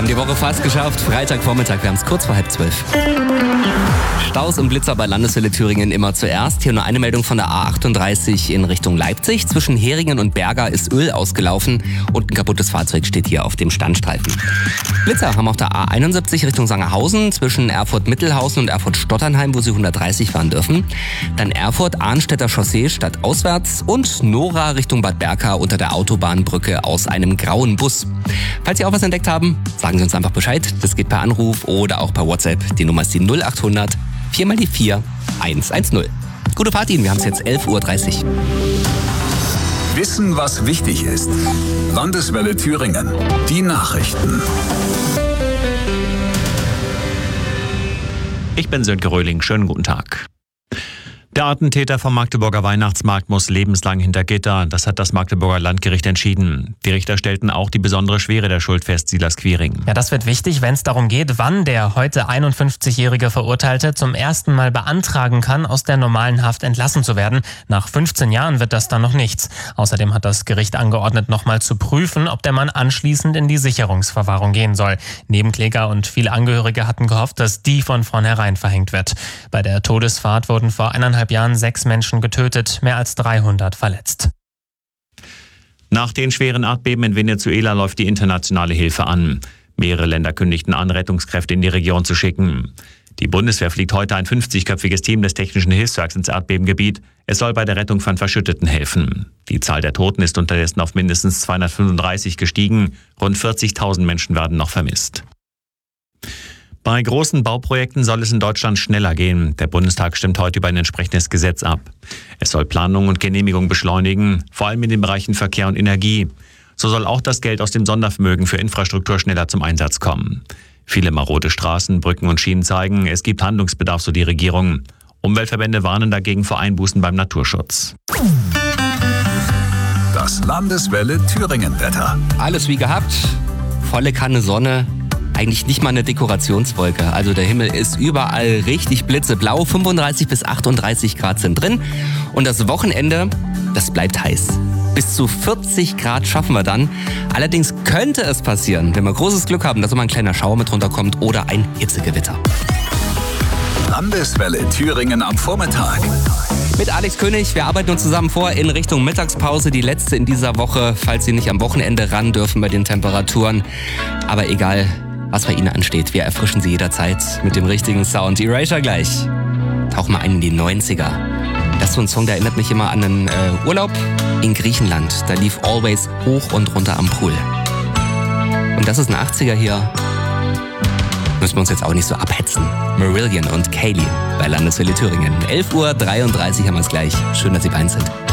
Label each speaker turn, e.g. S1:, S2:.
S1: haben die Woche fast geschafft. Freitagvormittag, wir haben es kurz vor 11:30. Staus und Blitzer bei Landeswelle Thüringen immer zuerst. Hier nur eine Meldung von der A38 in Richtung Leipzig. Zwischen Heringen und Berga ist Öl ausgelaufen und ein kaputtes Fahrzeug steht hier auf dem Standstreifen. Blitzer haben auf der A71 Richtung Sangerhausen zwischen Erfurt-Mittelhausen und Erfurt-Stotternheim, wo sie 130 fahren dürfen. Dann Erfurt-Arnstädter Chaussee stadtauswärts und Nora Richtung Bad Berka unter der Autobahnbrücke aus einem grauen Bus. Falls Sie auch was entdeckt haben, sagen Sie uns einfach Bescheid. Das geht per Anruf oder auch per WhatsApp. Die Nummer ist die 0800 4x4 110. Gute Fahrt Ihnen, wir haben es jetzt 11:30 Uhr.
S2: Wissen, was wichtig ist. Landeswelle Thüringen. Die Nachrichten.
S3: Ich bin Sönke Röhling. Schönen guten Tag. Der Attentäter vom Magdeburger Weihnachtsmarkt muss lebenslang hinter Gitter. Das hat das Magdeburger Landgericht entschieden. Die Richter stellten auch die besondere Schwere der Schuld fest, Silas Quiring.
S4: Ja, das wird wichtig, wenn es darum geht, wann der heute 51-jährige Verurteilte zum ersten Mal beantragen kann, aus der normalen Haft entlassen zu werden. Nach 15 Jahren wird das dann noch nichts. Außerdem hat das Gericht angeordnet, nochmal zu prüfen, ob der Mann anschließend in die Sicherungsverwahrung gehen soll. Nebenkläger und viele Angehörige hatten gehofft, dass die von vornherein verhängt wird. Bei der Todesfahrt wurden vor 1,5 Jahren 6 Menschen getötet, mehr als 300 verletzt.
S3: Nach den schweren Erdbeben in Venezuela läuft die internationale Hilfe an. Mehrere Länder kündigten an, Rettungskräfte in die Region zu schicken. Die Bundeswehr fliegt heute ein 50-köpfiges Team des Technischen Hilfswerks ins Erdbebengebiet. Es soll bei der Rettung von Verschütteten helfen. Die Zahl der Toten ist unterdessen auf mindestens 235 gestiegen. Rund 40.000 Menschen werden noch vermisst. Bei großen Bauprojekten soll es in Deutschland schneller gehen. Der Bundestag stimmt heute über ein entsprechendes Gesetz ab. Es soll Planung und Genehmigung beschleunigen, vor allem in den Bereichen Verkehr und Energie. So soll auch das Geld aus dem Sondervermögen für Infrastruktur schneller zum Einsatz kommen. Viele marode Straßen, Brücken und Schienen zeigen, es gibt Handlungsbedarf, so die Regierung. Umweltverbände warnen dagegen vor Einbußen beim Naturschutz.
S2: Das Landeswelle Thüringen-Wetter.
S1: Alles wie gehabt, volle Kanne Sonne. Eigentlich nicht mal eine Dekorationswolke. Also der Himmel ist überall richtig blitzeblau. 35 bis 38 Grad sind drin. Und das Wochenende, das bleibt heiß. Bis zu 40 Grad schaffen wir dann. Allerdings könnte es passieren, wenn wir großes Glück haben, dass immer ein kleiner Schauer mit runterkommt oder ein Hitzegewitter.
S2: Landeswelle Thüringen am Vormittag.
S1: Mit Alex König, wir arbeiten uns zusammen vor in Richtung Mittagspause. Die letzte in dieser Woche, falls Sie nicht am Wochenende ran dürfen bei den Temperaturen. Aber egal, was bei Ihnen ansteht, wir erfrischen Sie jederzeit mit dem richtigen Sound. Erasure gleich. Tauchen wir ein in die 90er. Das ist so ein Song, der erinnert mich immer an einen Urlaub in Griechenland. Da lief Always hoch und runter am Pool. Und das ist ein 80er hier. Müssen wir uns jetzt auch nicht so abhetzen. Marillion und Kaylee bei Landeswelle Thüringen. 11:33 Uhr haben wir es gleich. Schön, dass Sie bei uns sind.